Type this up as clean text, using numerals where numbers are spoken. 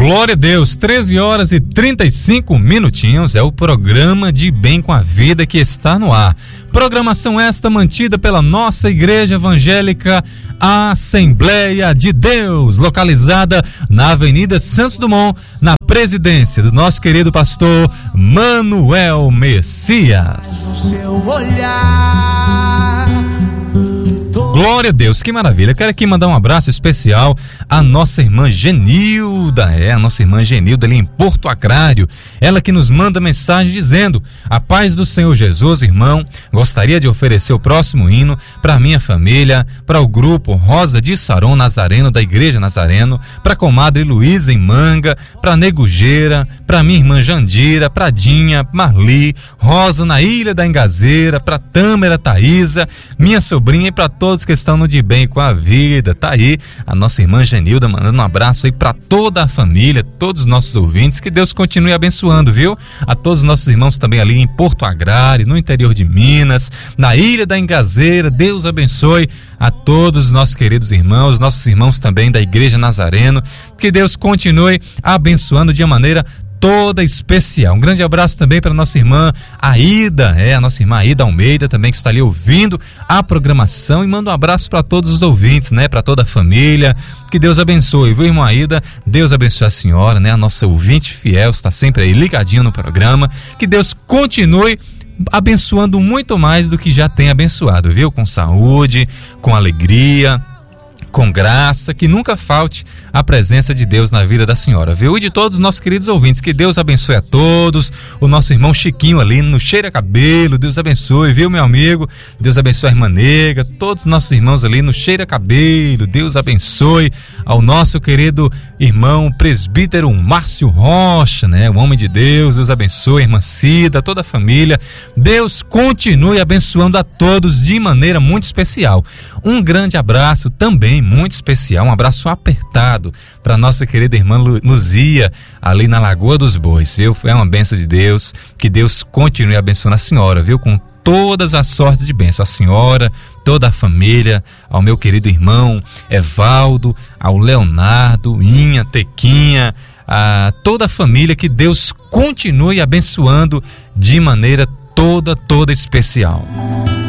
Glória a Deus, 13 horas e 35 minutinhos é o programa De Bem com a Vida que está no ar. Programação esta mantida pela nossa Igreja Evangélica Assembleia de Deus, localizada na Avenida Santos Dumont, na presidência do nosso querido pastor Manuel Messias. O seu olhar. Glória a Deus, que maravilha. Quero aqui mandar um abraço especial à nossa irmã Genilda, a nossa irmã Genilda ali em Porto Agrário. Ela que nos manda mensagem dizendo: a paz do Senhor Jesus, irmão, gostaria de oferecer o próximo hino para minha família, para o grupo Rosa de Saron Nazareno da Igreja Nazareno, para a comadre Luísa em Manga, para Negujeira, para minha irmã Jandira, para Dinha, Marli, Rosa na Ilha da Engazeira, para Tâmara, Thaísa, minha sobrinha e para todos que estão no De Bem com a Vida. Tá aí a nossa irmã Genilda mandando um abraço aí para toda a família, todos os nossos ouvintes, que Deus continue abençoando, viu? A todos os nossos irmãos também ali em Porto Agrário, no interior de Minas, na Ilha da Engazeira. Deus abençoe a todos os nossos queridos irmãos, nossos irmãos também da Igreja Nazareno, que Deus continue abençoando de uma maneira toda especial. Um grande abraço também para nossa irmã Aida, a nossa irmã Aida Almeida também, que está ali ouvindo a programação, e manda um abraço para todos os ouvintes, para toda a família. Que Deus abençoe, viu, irmã Aida? Deus abençoe a senhora, a nossa ouvinte fiel, está sempre aí ligadinho no programa. Que Deus continue abençoando muito mais do que já tem abençoado, viu? Com saúde, com alegria, com graça, que nunca falte a presença de Deus na vida da senhora, viu? E de todos os nossos queridos ouvintes, que Deus abençoe a todos. O nosso irmão Chiquinho ali no Cheira Cabelo, Deus abençoe, viu, meu amigo? Deus abençoe a irmã Nega, todos os nossos irmãos ali no Cheira Cabelo, Deus abençoe ao nosso querido irmão presbítero Márcio Rocha, o homem de Deus. Deus abençoe a irmã Cida, toda a família. Deus continue abençoando a todos de maneira muito especial. Um grande abraço também muito especial, um abraço apertado para nossa querida irmã Luzia, ali na Lagoa dos Bois, viu? É uma bênção de Deus. Que Deus continue abençoando a senhora, viu? Com todas as sortes de bênção, a senhora, toda a família, ao meu querido irmão Evaldo, ao Leonardo, Inha, Tequinha, a toda a família. Que Deus continue abençoando de maneira toda especial.